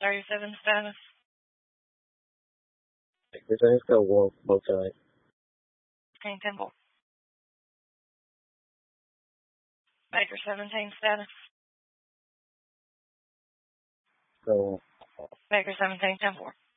37 status. Everything's got one both sides. 10-4. Baker 17 status. So Baker 17, 10-4.